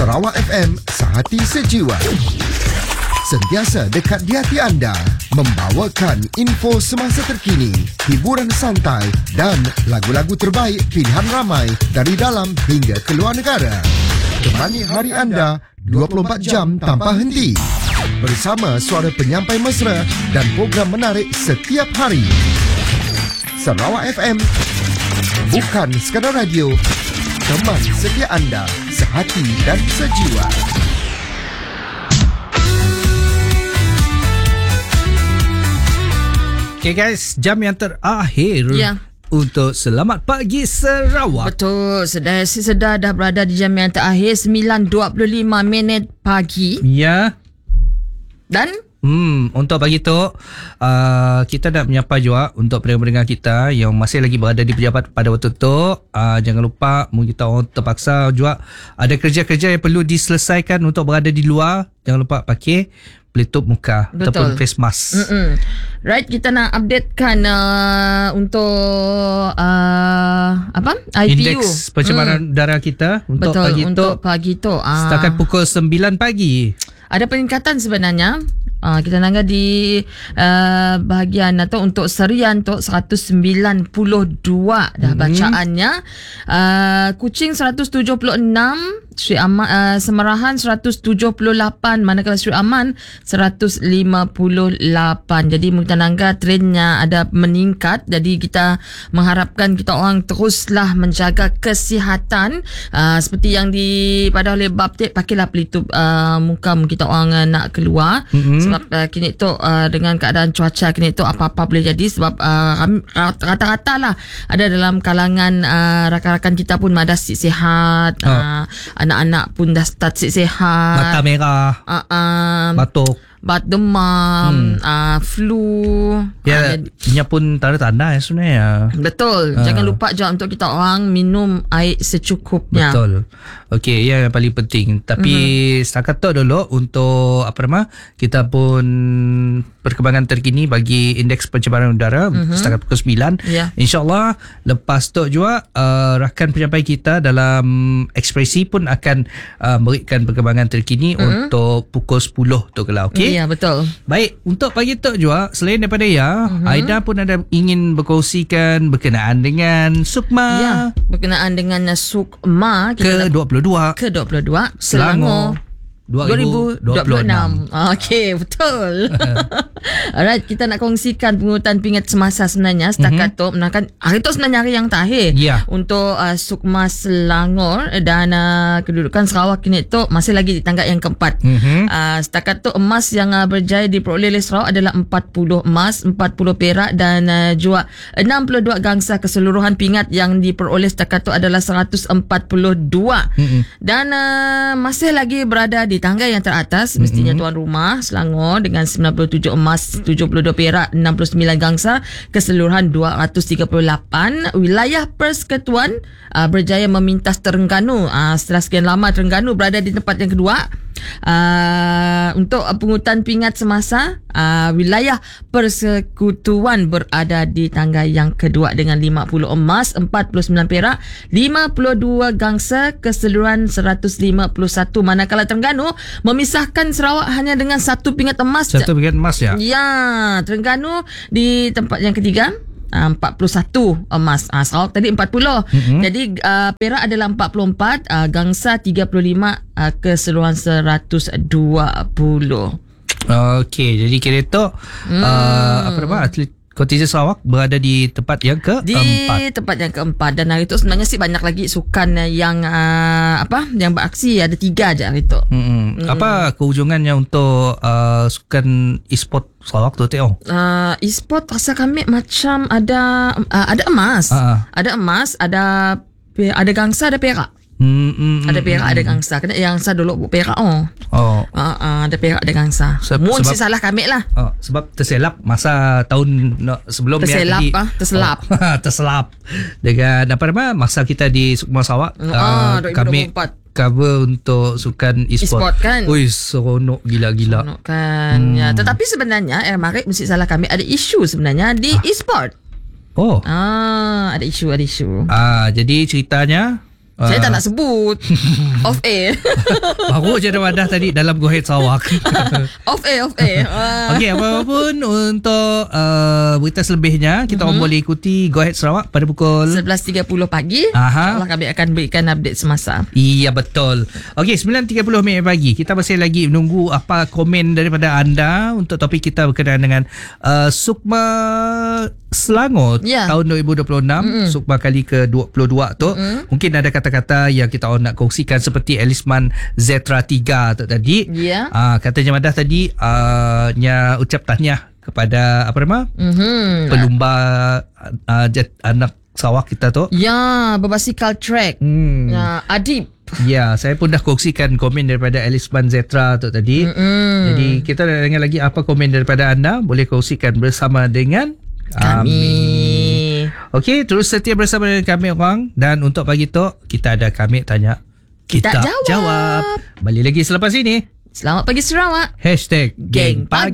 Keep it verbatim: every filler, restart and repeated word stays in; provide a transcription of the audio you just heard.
Sarawak F M, sehati sejiwa. Sentiasa dekat di hati anda, membawakan info semasa terkini, hiburan santai dan lagu-lagu terbaik pilihan ramai dari dalam hingga keluar negara. Temani hari anda dua puluh empat jam tanpa henti. Bersama suara penyampai mesra dan program menarik setiap hari. Sarawak F M, bukan sekadar radio, teman setia anda, sehati dan sejiwa. Okay guys, jam yang terakhir ya. Untuk Selamat Pagi Sarawak. Betul, sedar si sedar dah berada di jam yang terakhir, sembilan dua puluh lima minit pagi. Ya. Dan Hmm, untuk pagi tu uh, kita nak menyapa juga untuk pendengar-pendengar kita yang masih lagi berada di pejabat pada waktu tu. Uh, jangan lupa, mungkin kita orang terpaksa juga ada kerja-kerja yang perlu diselesaikan untuk berada di luar. Jangan lupa pakai pelitup muka. Betul. Ataupun face mask. Mm-mm. Right, kita nak updatekan uh, untuk uh, apa? I P U. Indeks pencemaran mm. udara kita untuk Betul, pagi untuk tu. pagi tu. Uh, Setakat pukul sembilan pagi. Ada peningkatan sebenarnya. Uh, kita nangga di uh, bahagian atau untuk serian tu seratus sembilan puluh dua dah bacaannya. Uh, Kuching seratus tujuh puluh enam, Sri Aman, uh, Semerahan seratus tujuh puluh lapan, manakala Sri Aman seratus lima puluh lapan. Jadi kita nangga trennya ada meningkat. Jadi kita mengharapkan kita orang teruslah menjaga kesihatan uh, seperti yang di pada oleh Baptik, pakailah pelitup uh, muka kita orang uh, nak keluar. Mm-hmm. Sebab uh, kini tu uh, dengan keadaan cuaca kini tu apa-apa boleh jadi. Sebab uh, rata-rata lah ada dalam kalangan uh, rakan-rakan kita pun ada sihat, oh. uh, anak-anak pun dah start sihat, mata merah, uh, uh, batuk, bat demam, hmm. uh, flu. Ya, ia pun tanda-tanda ya sebenarnya. Betul. Uh. Jangan lupa juga untuk kita orang minum air secukupnya. Betul. Okey, ya yang paling penting. Tapi mm-hmm. setakat tu dulu untuk apa nama? Kita pun perkembangan terkini bagi indeks pencemaran udara mm-hmm. setakat pukul sembilan. Yeah. InsyaAllah lepas tu juga uh, rakan penyampai kita dalam ekspresi pun akan uh, berikan perkembangan terkini mm-hmm. untuk pukul sepuluh tu kalau okey. Ya, betul. Baik, untuk pagi tu juga selain daripada ya, mm-hmm. Aida pun ada ingin berkongsikan berkenaan dengan Sukma. Ya, berkenaan dengan Sukma ke dua puluh dua ke dua puluh dua Selangor dua ribu dua puluh enam. Okey, betul. Alright, kita nak kongsikan pengurutan pingat semasa sebenarnya setakat mm-hmm. tu menakan hari tu sebenarnya hari yang terakhir yeah. untuk uh, Sukma Selangor dan uh, kedudukan Sarawak kini tu masih lagi di tanggap yang keempat. Mm-hmm. Uh, setakat tu emas yang uh, berjaya diperoleh oleh Sarawak adalah empat puluh emas, empat puluh perak dan uh, juga enam puluh dua gangsa. Keseluruhan pingat yang diperoleh setakat tu adalah seratus empat puluh dua. Mm-hmm. Dan uh, masih lagi berada di tangga yang teratas mestinya mm-hmm. tuan rumah Selangor dengan sembilan puluh tujuh emas, tujuh puluh dua perak, enam puluh sembilan gangsa, keseluruhan dua ratus tiga puluh lapan. Wilayah Persekutuan uh, berjaya memintas Terengganu. Uh, setelah sekian lama Terengganu berada di tempat yang kedua. Uh, untuk uh, pengurutan pingat semasa, uh, wilayah Persekutuan berada di tangga yang kedua dengan lima puluh emas, empat puluh sembilan perak, lima puluh dua gangsa, keseluruhan seratus lima puluh satu. Manakala Terengganu memisahkan Sarawak hanya dengan satu pingat emas. Satu pingat emas ya? Ya, Terengganu di tempat yang ketiga. Uh, empat puluh satu emas. uh, Sarawak tadi empat puluh. Mm-hmm. Jadi uh, perak adalah empat puluh empat, uh, gangsa tiga puluh lima, uh, keseluruhan seratus dua puluh. Okey, jadi kira tu mm. uh, apa nama atlet kontingen Sarawak berada di tempat yang keempat. Di tempat yang keempat. Dan hari itu sebenarnya sih banyak lagi sukan yang uh, apa yang beraksi. Ada tiga je hari itu. Hmm. Hmm. Apa kehujungannya untuk uh, sukan e-sport Sarawak tu Teo? Uh, e-sport rasa kami macam ada uh, ada emas, uh-huh. ada emas, ada ada gangsa, ada perak. Hmm, hmm, ada perak, hmm, ada gangsa. Kena yang saya dulu buat perak oh. Oh. Uh, uh, ada perak, ada gangsa. Se- Mun si salah kami lah. Oh, sebab terselap masa tahun no, sebelum terselap ni. Ah, terselap. Oh, terselap. Dengan apa nama masa kita di Sukma Sarawak. Oh, uh, kami cover untuk sukan e-sport, e-sport kan. Ui, seronok gila-gila. Seronok kan. Hmm. Ya, tetapi sebenarnya eh Marik mesti salah kami ada isu sebenarnya di ah. e-sport. Oh. Ah, ada isu, ada isu. Ah, jadi ceritanya Saya tak nak sebut. Off air. Baru je ada wadah tadi dalam Go Ahead Sarawak. Off air, off air. Uh. Okey, apapun untuk uh, berita selebihnya, kita mm-hmm. boleh ikuti Go Ahead Sarawak pada pukul sebelas tiga puluh pagi. Aha. InsyaAllah kami akan berikan update semasa. Iya, betul. Okey, sembilan tiga puluh minit pagi. Kita masih lagi menunggu apa komen daripada anda untuk topik kita berkenaan dengan uh, Sukma Selangor yeah. tahun dua ribu dua puluh enam. Mm-hmm. Sukma kali ke dua puluh dua tu. Mm-hmm. Mungkin ada kata-kata yang kita orang nak kongsikan seperti Elisman Zetra tiga tu tadi. Yeah. Uh, katanya Madah tadi uh, nya ucap tahniah kepada apa nama? Mm-hmm. Pelumba uh, jet, anak Sarawak kita tu. Ya, berbasikal track. Hmm. Ya, Adib. Ya, saya pun dah kongsikan komen daripada Elisman Zetra tu tadi. Mm-mm. Jadi kita nak dengar lagi apa komen daripada anda. Boleh kongsikan bersama dengan kami. Okey, terus setia bersama dengan kami orang. Dan untuk pagi tu, kita ada kami tanya, kita, kita jawab. jawab. Balik lagi selepas ini. Selamat pagi Sarawak. Hashtag Geng Pagi.